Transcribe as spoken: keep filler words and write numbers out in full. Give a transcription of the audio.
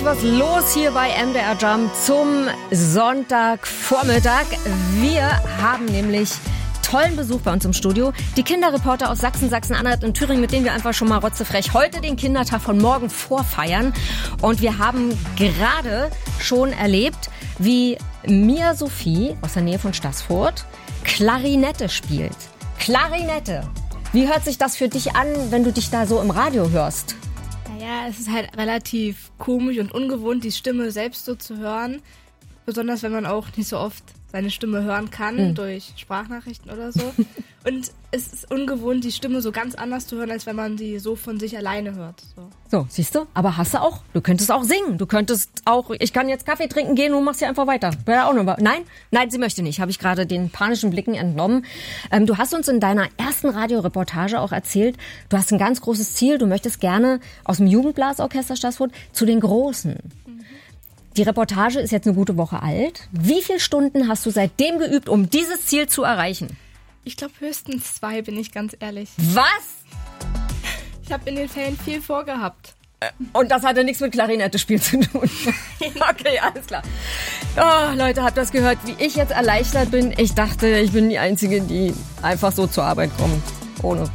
was los hier bei M D R Jump zum Sonntagvormittag. Wir haben nämlich tollen Besuch bei uns im Studio. Die Kinderreporter aus Sachsen, Sachsen-Anhalt und Thüringen, mit denen wir einfach schon mal rotzefrech heute den Kindertag von morgen vorfeiern. Und wir haben gerade schon erlebt, wie Mia Sophie aus der Nähe von Staßfurt Klarinette spielt. Klarinette. Wie hört sich das für dich an, wenn du dich da so im Radio hörst? Naja, es ist halt relativ komisch und ungewohnt, die Stimme selbst so zu hören. Besonders, wenn man auch nicht so oft seine Stimme hören kann, mhm. durch Sprachnachrichten oder so. Und es ist ungewohnt, die Stimme so ganz anders zu hören, als wenn man sie so von sich alleine hört. So, so siehst du? Aber hast du auch, du könntest auch singen. Du könntest auch, ich kann jetzt Kaffee trinken gehen und machst ja einfach weiter. Wäre auch noch, nein? Nein, sie möchte nicht. Habe ich gerade den panischen Blicken entnommen. Ähm, du hast uns in deiner ersten Radioreportage auch erzählt, du hast ein ganz großes Ziel. Du möchtest gerne aus dem Jugendblasorchester Staßfurt zu den Großen. Mhm. Die Reportage ist jetzt eine gute Woche alt. Wie viele Stunden hast du seitdem geübt, um dieses Ziel zu erreichen? Ich glaube höchstens zwei, bin ich ganz ehrlich. Was? Ich habe in den Ferien viel vorgehabt. Und das hatte nichts mit Klarinette spielen zu tun. Okay, alles klar. Oh, Leute, habt ihr das gehört, wie ich jetzt erleichtert bin? Ich dachte, ich bin die Einzige, die einfach so zur Arbeit kommt. Ohne